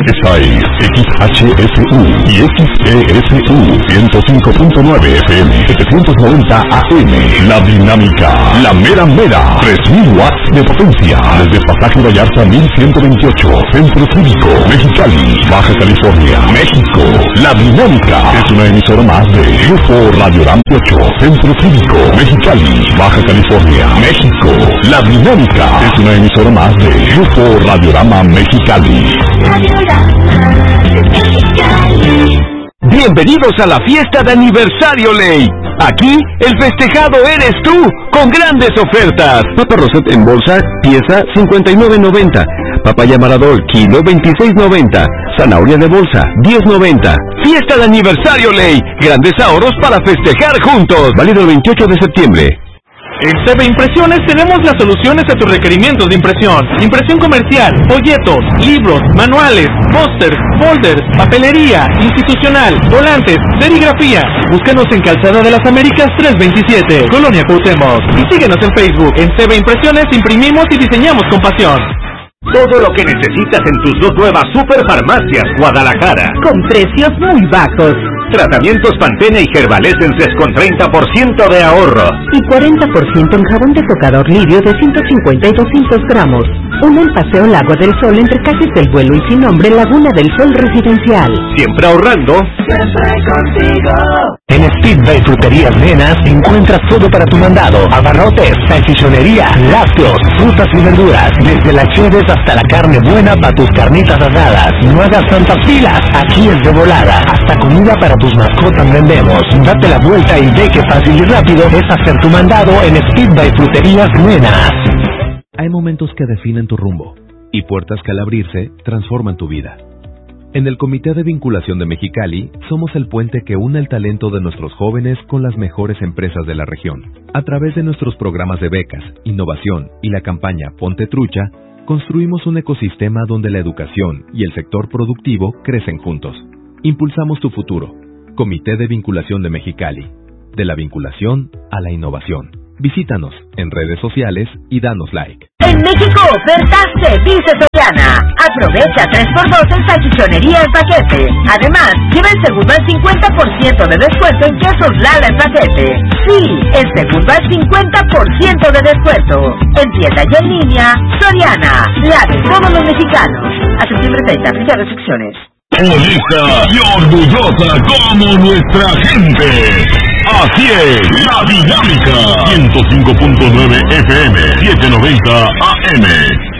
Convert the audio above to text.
Esa es XHSU y XESU 105.9 FM, 790 AM. La Dinámica, la mera mera, 3000 watts de potencia. Desde Pasaje Vallarta 1128, Centro Cívico, Mexicali, Baja California, México. La Dinámica es una emisora más de Grupo Radiorama 8, Centro Cívico, Mexicali, Baja California, México. La Dinámica es una emisora más de Grupo Radiorama Mexicali. Bienvenidos a la fiesta de aniversario Ley. Aquí, el festejado eres tú, con grandes ofertas. Papa Rosette en bolsa, pieza 59.90. Papaya Maradol, kilo 26.90. Zanahoria de bolsa, 10.90. Fiesta de aniversario Ley. Grandes ahorros para festejar juntos. Válido el 28 de septiembre. En CB Impresiones tenemos las soluciones a tus requerimientos de impresión. Impresión comercial, folletos, libros, manuales, pósters, folders, papelería, institucional, volantes, serigrafía. Búscanos en Calzada de las Américas 327, Colonia Cuauhtémoc. Y síguenos en Facebook. En CB Impresiones imprimimos y diseñamos con pasión. Todo lo que necesitas en tus dos nuevas Superfarmacias Guadalajara. Con precios muy bajos. Tratamientos Pantene y Herbalescences con 30% de ahorro. Y 40% en jabón de tocador lirio de 150 y 200 gramos. Uno en Paseo Lago del Sol entre calles del Vuelo y Sin Nombre, Laguna del Sol Residencial. Siempre ahorrando. Siempre contigo. En Speedway Fruterías Nenas encuentras todo para tu mandado. Abarrotes, salchichonería, lácteos, frutas y verduras. Desde las cheves hasta la carne buena para tus carnitas asadas. No hagas tantas filas, aquí es de volada. Hasta comida para tus mascotas vendemos. Date la vuelta y ve qué fácil y rápido es hacer tu mandado en Speedway Fruterías Nenas. Hay momentos que definen tu rumbo y puertas que al abrirse transforman tu vida. En el Comité de Vinculación de Mexicali somos el puente que une el talento de nuestros jóvenes con las mejores empresas de la región. A través de nuestros programas de becas, innovación y la campaña Ponte Trucha, construimos un ecosistema donde la educación y el sector productivo crecen juntos. Impulsamos tu futuro. Comité de Vinculación de Mexicali. De la vinculación a la innovación. Visítanos en redes sociales y danos like. En México, ofertaste, dice Soriana. Aprovecha 3x2 en salchichonería en paquete. Además, lleva el segundo al 50% de descuento en quesos Lala en paquete. Sí, el segundo al 50% de descuento. En tienda y en línea, Soriana, la de todos los mexicanos. A septiembre 30, sin restricciones. Honesta y orgullosa como nuestra gente. Así es, La Dinámica. 105.9 FM, 790 AM.